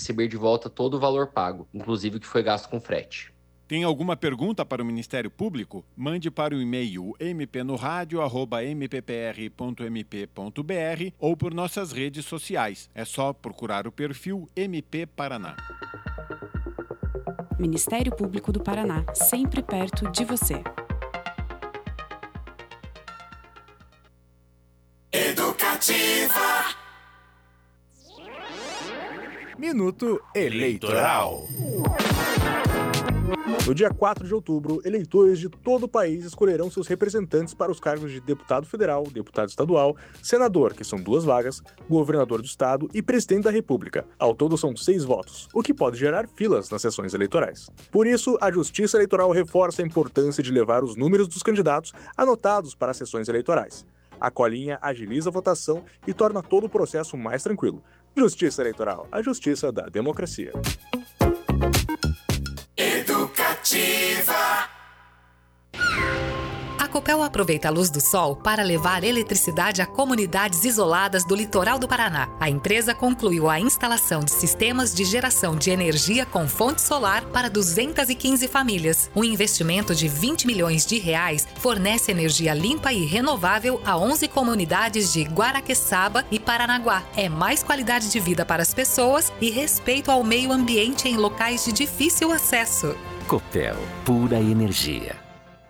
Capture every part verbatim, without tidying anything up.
receber de volta todo o valor pago, inclusive o que foi gasto com frete. Tem alguma pergunta para o Ministério Público? Mande para o e-mail m p no rádio arroba m p p r ponto m p ponto b r ou por nossas redes sociais. É só procurar o perfil M P Paraná. Ministério Público do Paraná, sempre perto de você. Educativa. Minuto Eleitoral. No dia quatro de outubro, eleitores de todo o país escolherão seus representantes para os cargos de deputado federal, deputado estadual, senador, que são duas vagas, governador do estado e presidente da República. Ao todo são seis votos, o que pode gerar filas nas sessões eleitorais. Por isso, a Justiça Eleitoral reforça a importância de levar os números dos candidatos anotados para as sessões eleitorais. A colinha agiliza a votação e torna todo o processo mais tranquilo. Justiça Eleitoral, a justiça da democracia. Educativa. A Copel aproveita a luz do sol para levar eletricidade a comunidades isoladas do litoral do Paraná. A empresa concluiu a instalação de sistemas de geração de energia com fonte solar para duzentas e quinze famílias. Um investimento de vinte milhões de reais fornece energia limpa e renovável a onze comunidades de Guaraqueçaba e Paranaguá. É mais qualidade de vida para as pessoas e respeito ao meio ambiente em locais de difícil acesso. Copel, pura energia.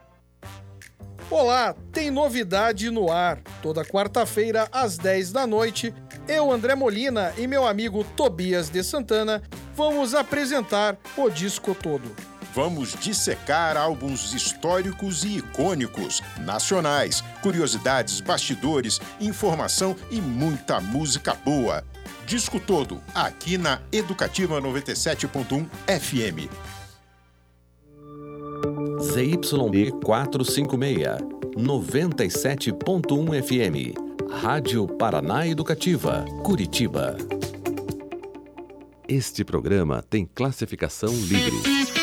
Olá, tem novidade no ar. Toda quarta-feira, às dez da noite, eu, André Molina e meu amigo Tobias de Santana vamos apresentar o disco todo. Vamos dissecar álbuns históricos e icônicos, nacionais, curiosidades, bastidores, informação e muita música boa. Disco todo, aqui na Educativa noventa e sete ponto um F M. Z Y B quatrocentos e cinquenta e seis, noventa e sete ponto um F M. Rádio Paraná Educativa, Curitiba. Este programa tem classificação livre.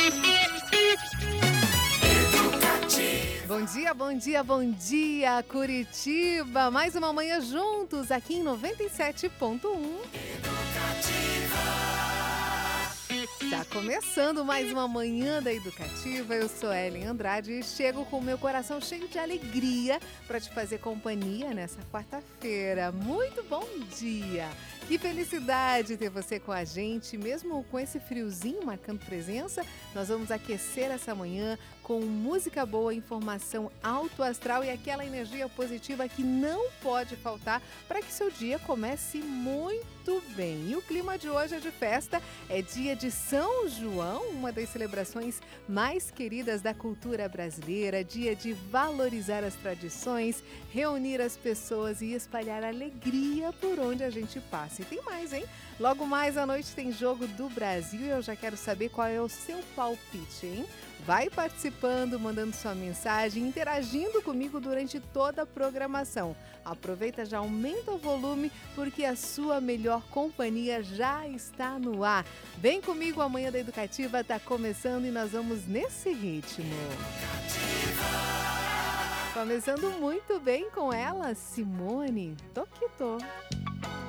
Bom dia, bom dia, bom dia, Curitiba. Mais uma manhã juntos aqui em noventa e sete ponto um. Está começando mais uma manhã da Educativa. Eu sou Ellen Andrade e chego com o meu coração cheio de alegria para te fazer companhia nessa quarta-feira. Muito bom dia! Que felicidade ter você com a gente, mesmo com esse friozinho marcando presença. Nós vamos aquecer essa manhã com música boa, informação alto astral e aquela energia positiva que não pode faltar para que seu dia comece muito bem. E o clima de hoje é de festa, é dia de São João, uma das celebrações mais queridas da cultura brasileira, dia de valorizar as tradições, reunir as pessoas e espalhar alegria por onde a gente passa. E tem mais, hein? Logo mais à noite tem Jogo do Brasil e eu já quero saber qual é o seu palpite, hein? Vai participando, mandando sua mensagem, interagindo comigo durante toda a programação. Aproveita, já aumenta o volume, porque a sua melhor companhia já está no ar. Vem comigo, amanhã da Educativa está começando e nós vamos nesse ritmo. Começando muito bem com ela, Simone Toquito.